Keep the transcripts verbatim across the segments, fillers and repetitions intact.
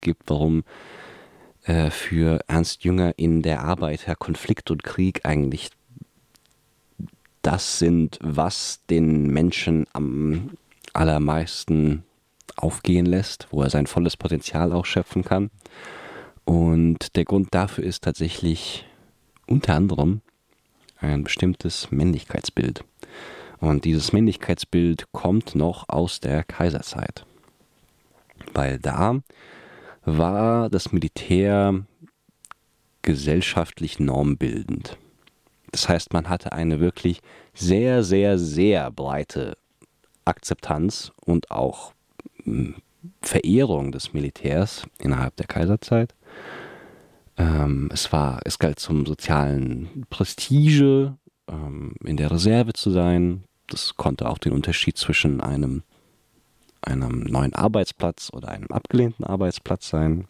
gibt, warum äh, für Ernst Jünger in der Arbeit Herr Konflikt und Krieg eigentlich das sind, was den Menschen am allermeisten aufgehen lässt, wo er sein volles Potenzial ausschöpfen kann. Und der Grund dafür ist tatsächlich unter anderem ein bestimmtes Männlichkeitsbild. Und dieses Männlichkeitsbild kommt noch aus der Kaiserzeit. Weil da war das Militär gesellschaftlich normbildend. Das heißt, man hatte eine wirklich sehr, sehr, sehr breite Akzeptanz und auch mh, Verehrung des Militärs innerhalb der Kaiserzeit. Ähm, es war, es galt zum sozialen Prestige, ähm, in der Reserve zu sein. Das konnte auch den Unterschied zwischen einem, einem neuen Arbeitsplatz oder einem abgelehnten Arbeitsplatz sein.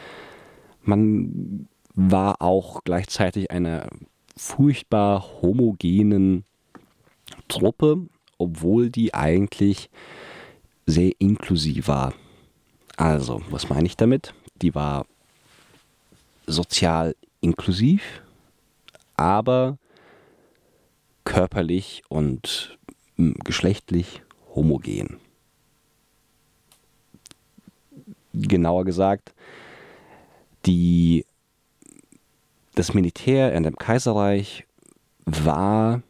Man war auch gleichzeitig einer furchtbar homogenen Truppe, obwohl die eigentlich sehr inklusiv war. Also, was meine ich damit? Die war sozial inklusiv, aber körperlich und mh, geschlechtlich homogen. Genauer gesagt, die, das Militär in dem Kaiserreich war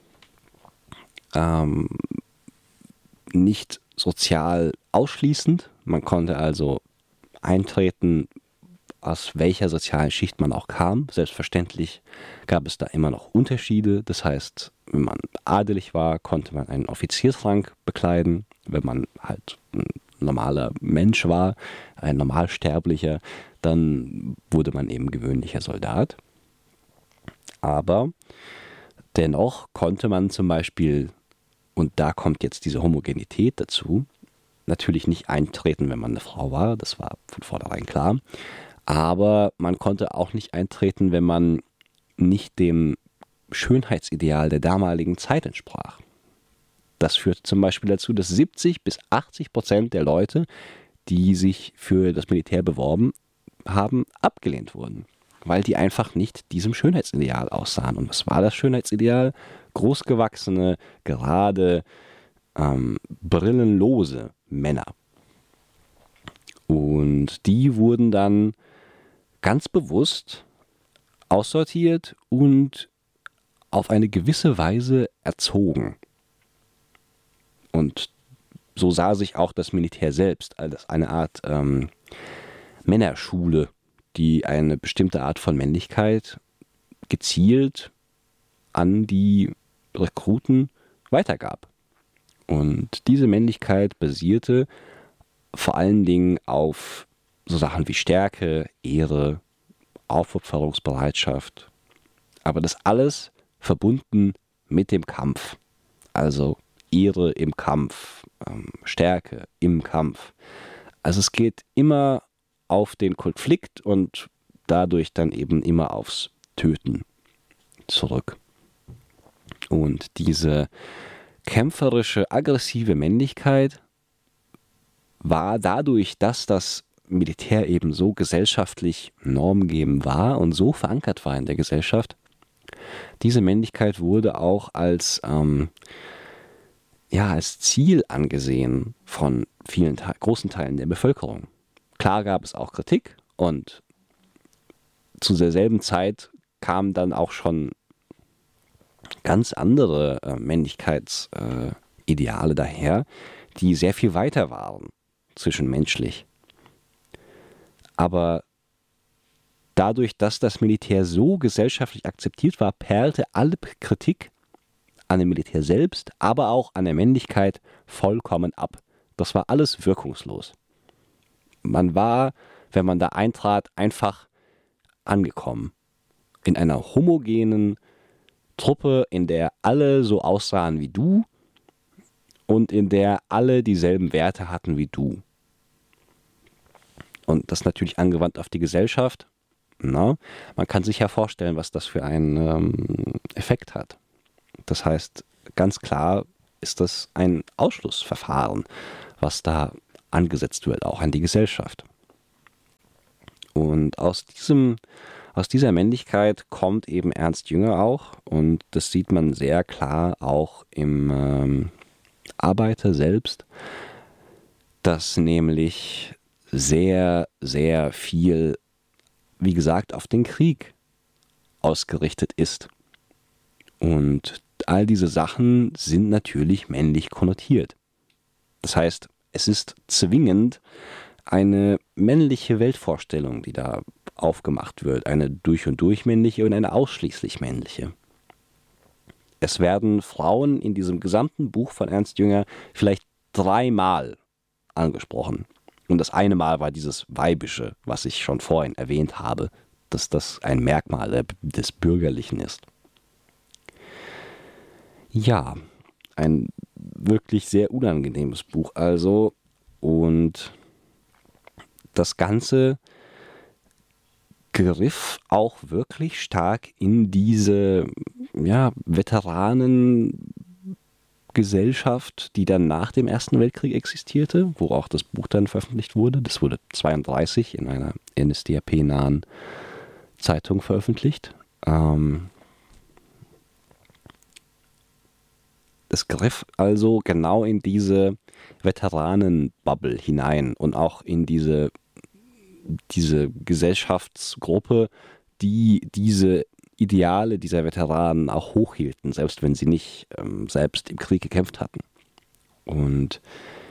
ähm, nicht sozial ausschließend. Man konnte also eintreten, aus welcher sozialen Schicht man auch kam. Selbstverständlich gab es da immer noch Unterschiede. Das heißt, wenn man adelig war, konnte man einen Offiziersrang bekleiden. Wenn man halt ein normaler Mensch war, ein Normalsterblicher, dann wurde man eben gewöhnlicher Soldat. Aber dennoch konnte man zum Beispiel, und da kommt jetzt diese Homogenität dazu, natürlich nicht eintreten, wenn man eine Frau war, das war von vornherein klar. Aber man konnte auch nicht eintreten, wenn man nicht dem Schönheitsideal der damaligen Zeit entsprach. Das führte zum Beispiel dazu, dass siebzig bis achtzig Prozent der Leute, die sich für das Militär beworben haben, abgelehnt wurden, weil die einfach nicht diesem Schönheitsideal aussahen. Und was war das Schönheitsideal? Großgewachsene, gerade, ähm, brillenlose Männer. Und die wurden dann ganz bewusst aussortiert und auf eine gewisse Weise erzogen. Und so sah sich auch das Militär selbst als eine Art ähm, Männerschule, die eine bestimmte Art von Männlichkeit gezielt an die Rekruten weitergab. Und diese Männlichkeit basierte vor allen Dingen auf so Sachen wie Stärke, Ehre, Aufopferungsbereitschaft. Aber das alles verbunden mit dem Kampf. Also Ehre im Kampf, ähm, Stärke im Kampf. Also es geht immer auf den Konflikt und dadurch dann eben immer aufs Töten zurück. Und diese kämpferische, aggressive Männlichkeit war dadurch, dass das Militär eben so gesellschaftlich normgebend war und so verankert war in der Gesellschaft, diese Männlichkeit wurde auch als, ähm, ja, als Ziel angesehen von vielen Te- großen Teilen der Bevölkerung. Klar gab es auch Kritik und zu derselben Zeit kamen dann auch schon ganz andere äh, Männlichkeitsideale äh, Ideale daher, die sehr viel weiter waren zwischenmenschlich. Aber dadurch, dass das Militär so gesellschaftlich akzeptiert war, perlte alle Kritik an dem Militär selbst, aber auch an der Männlichkeit vollkommen ab. Das war alles wirkungslos. Man war, wenn man da eintrat, einfach angekommen. In einer homogenen Truppe, in der alle so aussahen wie du und in der alle dieselben Werte hatten wie du. Und das natürlich angewandt auf die Gesellschaft. Na, man kann sich ja vorstellen, was das für einen ähm, Effekt hat. Das heißt, ganz klar ist das ein Ausschlussverfahren, was da angesetzt wird, auch an die Gesellschaft. Und aus diesem, aus dieser Männlichkeit kommt eben Ernst Jünger auch. Und das sieht man sehr klar auch im ähm, Arbeiter selbst, dass nämlich sehr, sehr viel, wie gesagt, auf den Krieg ausgerichtet ist. Und all diese Sachen sind natürlich männlich konnotiert. Das heißt, es ist zwingend eine männliche Weltvorstellung, die da aufgemacht wird. Eine durch und durch männliche und eine ausschließlich männliche. Es werden Frauen in diesem gesamten Buch von Ernst Jünger vielleicht dreimal angesprochen. Und das eine Mal war dieses Weibische, was ich schon vorhin erwähnt habe, dass das ein Merkmal des Bürgerlichen ist. Ja, ein wirklich sehr unangenehmes Buch also. Und das Ganze griff auch wirklich stark in diese ja, Veteranengesellschaft, die dann nach dem Ersten Weltkrieg existierte, wo auch das Buch dann veröffentlicht wurde. Das wurde zweiunddreißig in einer N S D A P-nahen Zeitung veröffentlicht. Ähm, es griff also genau in diese Veteranenbubble hinein und auch in diese, diese Gesellschaftsgruppe, die diese Ideale dieser Veteranen auch hochhielten, selbst wenn sie nicht ähm, selbst im Krieg gekämpft hatten. Und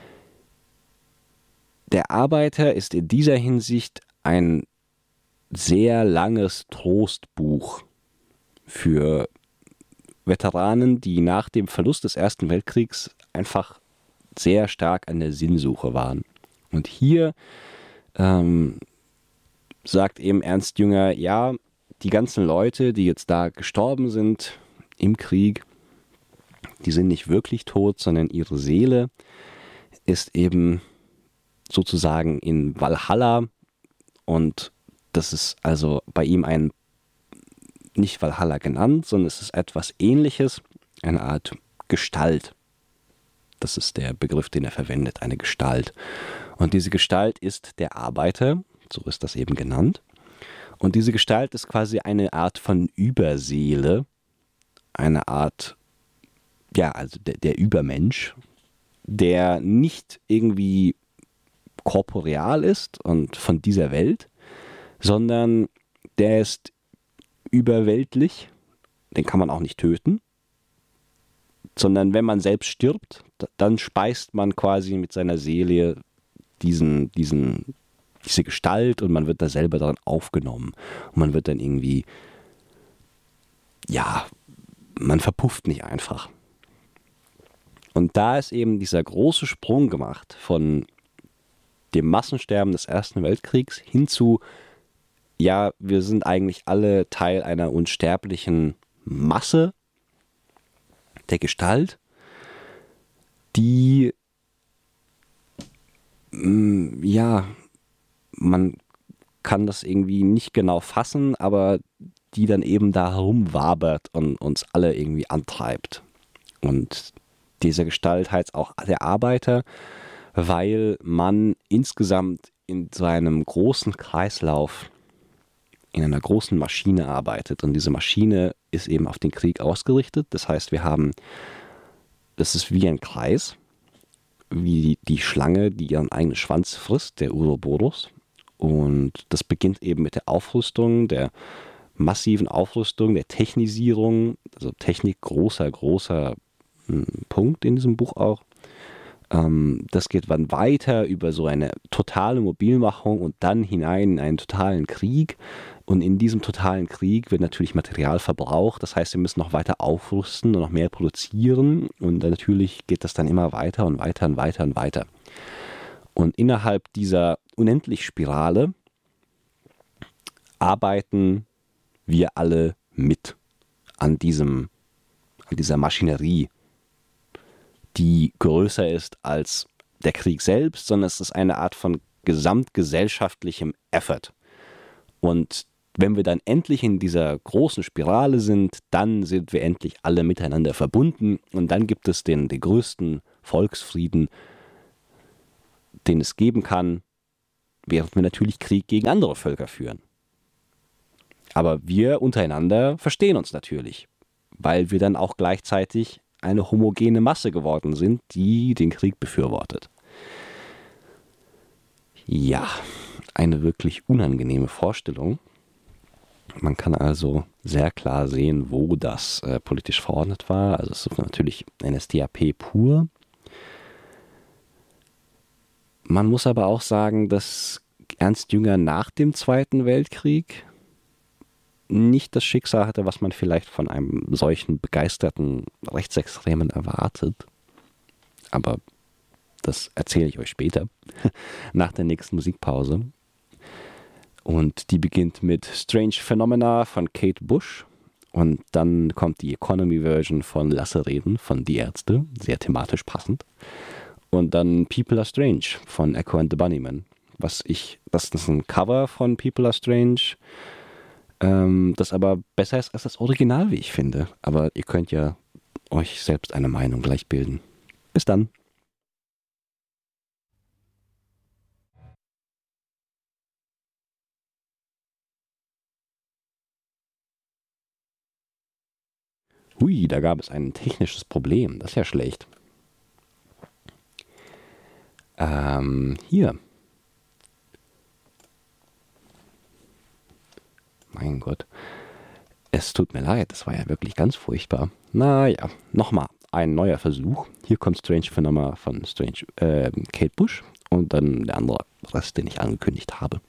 der Arbeiter ist in dieser Hinsicht ein sehr langes Trostbuch für Veteranen, die nach dem Verlust des Ersten Weltkriegs einfach sehr stark an der Sinnsuche waren. Und hier ähm, sagt eben Ernst Jünger, ja, die ganzen Leute, die jetzt da gestorben sind im Krieg, die sind nicht wirklich tot, sondern ihre Seele ist eben sozusagen in Valhalla, und das ist also bei ihm ein, nicht Valhalla genannt, sondern es ist etwas Ähnliches, eine Art Gestalt. Das ist der Begriff, den er verwendet, eine Gestalt. Und diese Gestalt ist der Arbeiter, so ist das eben genannt. Und diese Gestalt ist quasi eine Art von Überseele, eine Art, ja, also der, der Übermensch, der nicht irgendwie korporeal ist und von dieser Welt, sondern der ist überweltlich, den kann man auch nicht töten, sondern wenn man selbst stirbt, dann speist man quasi mit seiner Seele diesen, diesen, diese Gestalt und man wird da selber daran aufgenommen. Und man wird dann irgendwie, ja, man verpufft nicht einfach. Und da ist eben dieser große Sprung gemacht von dem Massensterben des Ersten Weltkriegs hin zu, ja, wir sind eigentlich alle Teil einer unsterblichen Masse der Gestalt, die, mh, ja, man kann das irgendwie nicht genau fassen, aber die dann eben da herumwabert und uns alle irgendwie antreibt. Und diese Gestalt heißt auch der Arbeiter, weil man insgesamt in so einem großen Kreislauf, in einer großen Maschine arbeitet. Und diese Maschine ist eben auf den Krieg ausgerichtet. Das heißt, wir haben, das ist wie ein Kreis, wie die, die Schlange, die ihren eigenen Schwanz frisst, der Uroboros. Und das beginnt eben mit der Aufrüstung, der massiven Aufrüstung, der Technisierung, also Technik, großer, großer hm, Punkt in diesem Buch auch. Ähm, das geht dann weiter über so eine totale Mobilmachung und dann hinein in einen totalen Krieg. Und in diesem totalen Krieg wird natürlich Material verbraucht. Das heißt, wir müssen noch weiter aufrüsten und noch mehr produzieren. Und dann natürlich geht das dann immer weiter und weiter und weiter und weiter. Und innerhalb dieser Unendlich-Spirale arbeiten wir alle mit an diesem, an dieser Maschinerie, die größer ist als der Krieg selbst, sondern es ist eine Art von gesamtgesellschaftlichem Effort. Und wenn wir dann endlich in dieser großen Spirale sind, dann sind wir endlich alle miteinander verbunden und dann gibt es den, den größten Volksfrieden, den es geben kann, während wir natürlich Krieg gegen andere Völker führen. Aber wir untereinander verstehen uns natürlich, weil wir dann auch gleichzeitig eine homogene Masse geworden sind, die den Krieg befürwortet. Ja, eine wirklich unangenehme Vorstellung. Man kann also sehr klar sehen, wo das äh, politisch verordnet war. Also es ist natürlich N S D A P pur. Man muss aber auch sagen, dass Ernst Jünger nach dem Zweiten Weltkrieg nicht das Schicksal hatte, was man vielleicht von einem solchen begeisterten Rechtsextremen erwartet. Aber das erzähle ich euch später, nach der nächsten Musikpause. Und die beginnt mit Strange Phenomena von Kate Bush. Und dann kommt die Economy-Version von Lasse reden von Die Ärzte, sehr thematisch passend. Und dann People Are Strange von Echo and the Bunnymen. Was ich, das ist ein Cover von People Are Strange, ähm, das aber besser ist als das Original, wie ich finde. Aber ihr könnt ja euch selbst eine Meinung gleich bilden. Bis dann. Hui, da gab es ein technisches Problem. Das ist ja schlecht. Ähm, hier. Mein Gott. Es tut mir leid, das war ja wirklich ganz furchtbar. Naja, nochmal. Ein neuer Versuch. Hier kommt Strange Phenomena von Strange, äh, Kate Bush und dann der andere Rest, den ich angekündigt habe.